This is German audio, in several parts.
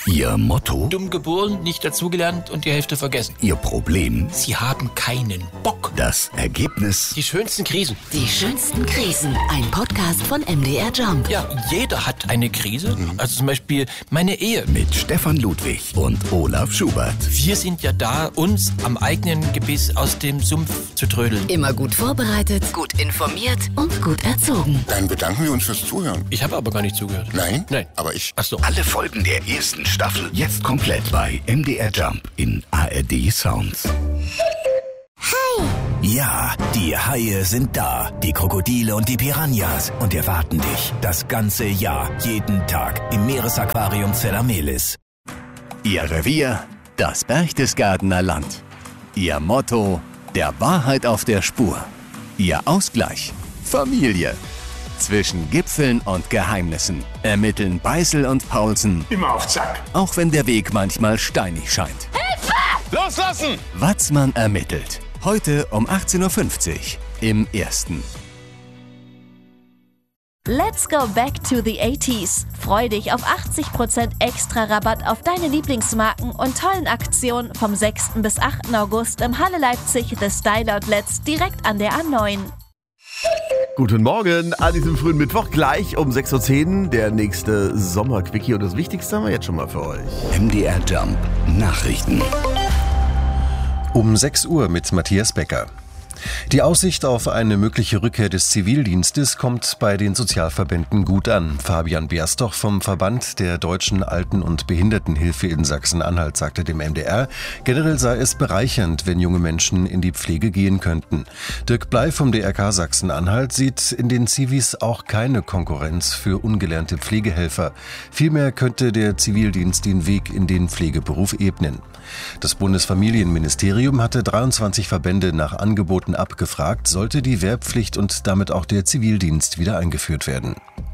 Ihr Motto? Dumm geboren, nicht dazugelernt und die Hälfte vergessen. Ihr Problem? Sie haben keinen Bock. Das Ergebnis? Die schönsten Krisen. Die schönsten Krisen. Ein Podcast von MDR Jump. Ja, jeder hat eine Krise. Also zum Beispiel meine Ehe. Mit Stefan Ludwig und Olaf Schubert. Wir sind ja da, uns am eigenen Gebiss aus dem Sumpf zu trödeln. Immer gut vorbereitet, gut informiert und gut erzogen. Dann bedanken wir uns fürs Zuhören. Ich habe aber gar nicht zugehört. Nein? Nein. Aber ich... Ach so. Alle Folgen der ersten Staffel jetzt komplett bei MDR Jump in ARD Sounds. Hi! Ja, die Haie sind da, die Krokodile und die Piranhas und erwarten dich das ganze Jahr, jeden Tag im Meeresaquarium Zellamelis. Ihr Revier, das Berchtesgadener Land. Ihr Motto, der Wahrheit auf der Spur. Ihr Ausgleich, Familie. Zwischen Gipfeln und Geheimnissen ermitteln Beißel und Paulsen. Immer auf Zack. Auch wenn der Weg manchmal steinig scheint. Hilfe! Loslassen! Watzmann ermittelt. Heute um 18.50 Uhr im Ersten. Let's go back to the 80s. Freu dich auf 80% extra Rabatt auf deine Lieblingsmarken und tollen Aktionen vom 6. bis 8. August im Halle Leipzig The Style Outlets direkt an der A9. Guten Morgen an diesem frühen Mittwoch, gleich um 6.10 Uhr, der nächste Sommerquickie. Und das Wichtigste haben wir jetzt schon mal für euch. MDR Jump Nachrichten. Um 6 Uhr mit Matthias Becker. Die Aussicht auf eine mögliche Rückkehr des Zivildienstes kommt bei den Sozialverbänden gut an. Fabian Berstoch vom Verband der Deutschen Alten- und Behindertenhilfe in Sachsen-Anhalt sagte dem MDR, generell sei es bereichernd, wenn junge Menschen in die Pflege gehen könnten. Dirk Bley vom DRK Sachsen-Anhalt sieht in den Zivis auch keine Konkurrenz für ungelernte Pflegehelfer. Vielmehr könnte der Zivildienst den Weg in den Pflegeberuf ebnen. Das Bundesfamilienministerium hatte 23 Verbände nach Angeboten abgefragt, sollte die Wehrpflicht und damit auch der Zivildienst wieder eingeführt werden.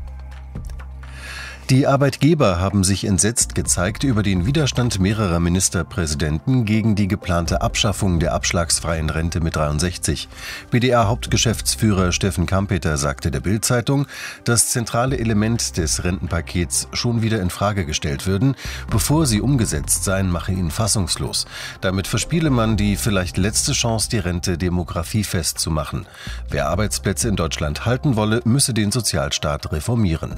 Die Arbeitgeber haben sich entsetzt gezeigt über den Widerstand mehrerer Ministerpräsidenten gegen die geplante Abschaffung der abschlagsfreien Rente mit 63. BDA-Hauptgeschäftsführer Steffen Kampeter sagte der Bild-Zeitung, das zentrale Element des Rentenpakets schon wieder in Frage gestellt würden. Bevor sie umgesetzt seien, mache ihn fassungslos. Damit verspiele man die vielleicht letzte Chance, die Rente demografiefest zu machen. Wer Arbeitsplätze in Deutschland halten wolle, müsse den Sozialstaat reformieren.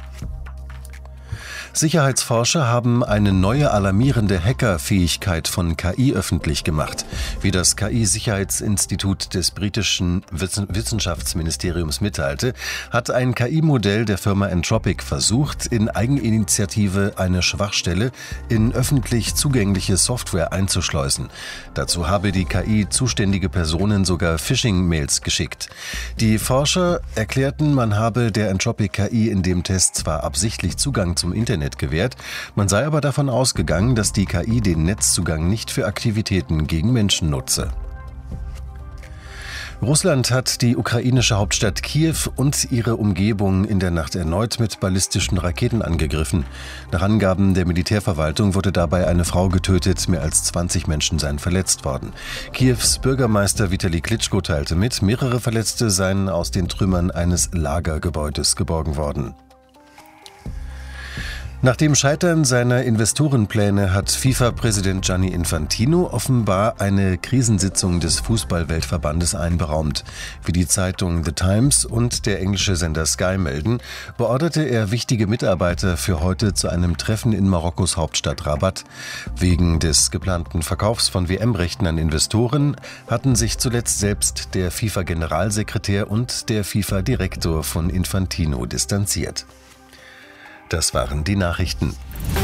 Sicherheitsforscher haben eine neue alarmierende Hackerfähigkeit von KI öffentlich gemacht. Wie das KI-Sicherheitsinstitut des britischen Wissenschaftsministeriums mitteilte, hat ein KI-Modell der Firma Anthropic versucht, in Eigeninitiative eine Schwachstelle in öffentlich zugängliche Software einzuschleusen. Dazu habe die KI zuständige Personen sogar Phishing-Mails geschickt. Die Forscher erklärten, man habe der Anthropic KI in dem Test zwar absichtlich Zugang zum Internet gewährt, man sei aber davon ausgegangen, dass die KI den Netzzugang nicht für Aktivitäten gegen Menschen nutze. Russland hat die ukrainische Hauptstadt Kiew und ihre Umgebung in der Nacht erneut mit ballistischen Raketen angegriffen. Nach Angaben der Militärverwaltung wurde dabei eine Frau getötet, mehr als 20 Menschen seien verletzt worden. Kiews Bürgermeister Vitali Klitschko teilte mit, mehrere Verletzte seien aus den Trümmern eines Lagergebäudes geborgen worden. Nach dem Scheitern seiner Investorenpläne hat FIFA-Präsident Gianni Infantino offenbar eine Krisensitzung des Fußball-Weltverbandes einberaumt. Wie die Zeitung The Times und der englische Sender Sky melden, beorderte er wichtige Mitarbeiter für heute zu einem Treffen in Marokkos Hauptstadt Rabat. Wegen des geplanten Verkaufs von WM-Rechten an Investoren hatten sich zuletzt selbst der FIFA-Generalsekretär und der FIFA-Direktor von Infantino distanziert. Das waren die Nachrichten.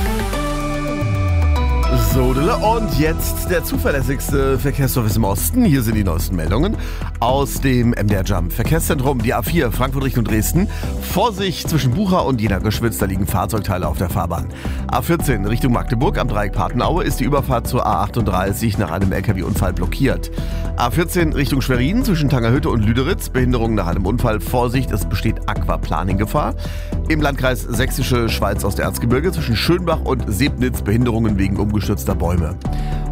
So, und jetzt der zuverlässigste Verkehrsservice im Osten. Hier sind die neuesten Meldungen aus dem MDR Jump Verkehrszentrum. Die A4 Frankfurt Richtung Dresden. Vorsicht zwischen Bucha und Jena Geschwitz, da liegen Fahrzeugteile auf der Fahrbahn. A14 Richtung Magdeburg am Dreieck Patenaue ist die Überfahrt zur A38 nach einem LKW-Unfall blockiert. A14 Richtung Schwerin zwischen Tangerhütte und Lüderitz. Behinderung nach einem Unfall. Vorsicht, es besteht Aquaplaning-Gefahr. Im Landkreis Sächsische Schweiz aus der Erzgebirge zwischen Schönbach und Sebnitz Behinderungen wegen umgestürzter Bäume.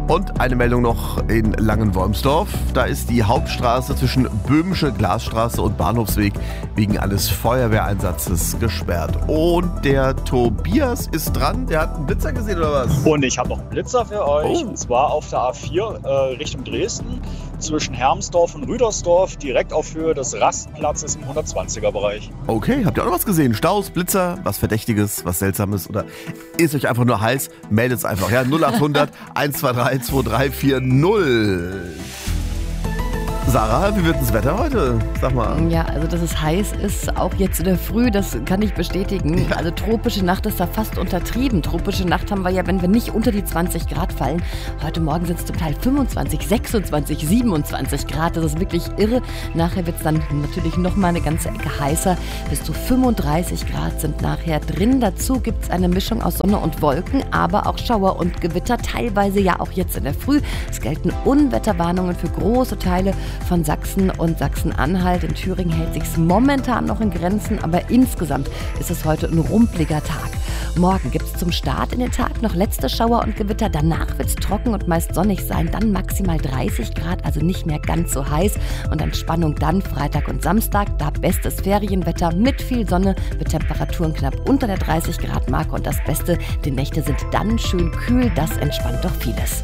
Und eine Meldung noch in Langenwolmsdorf. Da ist die Hauptstraße zwischen Böhmische Glasstraße und Bahnhofsweg wegen eines Feuerwehreinsatzes gesperrt. Und der Tobias ist dran. Der hat einen Blitzer gesehen oder was? Und ich habe noch einen Blitzer für euch. Oh. Und zwar auf der A4 Richtung Dresden zwischen Hermsdorf und Rüdersdorf, direkt auf Höhe des Rastplatzes im 120er-Bereich. Okay, habt ihr auch noch was gesehen? Staus, Blitzer, was Verdächtiges, was Seltsames oder ist euch einfach nur heiß? Meldet es einfach, ja? 0800 123 2340. Sarah, wie wird das Wetter heute? Sag mal. Ja, also dass es heiß ist, auch jetzt in der Früh, das kann ich bestätigen. Ja. Also tropische Nacht ist da fast untertrieben. Tropische Nacht haben wir ja, wenn wir nicht unter die 20 Grad fallen. Heute Morgen sind es zum Teil 25, 26, 27 Grad. Das ist wirklich irre. Nachher wird es dann natürlich nochmal eine ganze Ecke heißer. Bis zu 35 Grad sind nachher drin. Dazu gibt es eine Mischung aus Sonne und Wolken, aber auch Schauer und Gewitter. Teilweise ja auch jetzt in der Früh. Es gelten Unwetterwarnungen für große Teile von Sachsen und Sachsen-Anhalt. In Thüringen hält sich's momentan noch in Grenzen, aber insgesamt ist es heute ein rumpeliger Tag. Morgen gibt's zum Start in den Tag noch letzte Schauer und Gewitter. Danach wird's trocken und meist sonnig sein. Dann maximal 30 Grad, also nicht mehr ganz so heiß. Und Entspannung dann Freitag und Samstag. Da bestes Ferienwetter mit viel Sonne, mit Temperaturen knapp unter der 30 Grad Marke. Und das Beste, die Nächte sind dann schön kühl. Das entspannt doch vieles.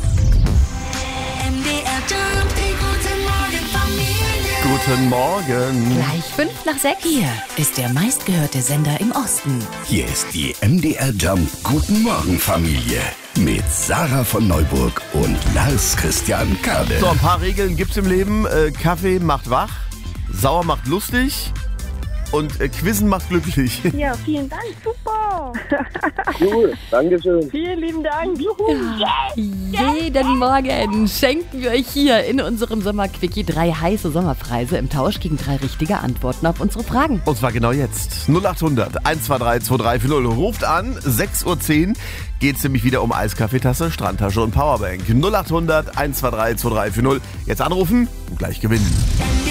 Guten Morgen. Gleich 5:05. Hier ist der meistgehörte Sender im Osten. Hier ist die MDR Jump Guten Morgen Familie mit Sarah von Neuburg und Lars Christian Kade. So, ein paar Regeln gibt's im Leben. Kaffee macht wach, sauer macht lustig und Quizzen macht glücklich. Ja, vielen Dank, super. Cool, Dankeschön. Vielen lieben Dank. Juhu. Jeden Morgen schenken wir euch hier in unserem Sommerquickie 3 heiße Sommerpreise im Tausch gegen 3 richtige Antworten auf unsere Fragen. Und zwar genau jetzt. 0800 123 2340. Ruft an, 6:10 Uhr geht's nämlich wieder um Eiskaffeetasse, Strandtasche und Powerbank. 0800 123 2340. Jetzt anrufen und gleich gewinnen.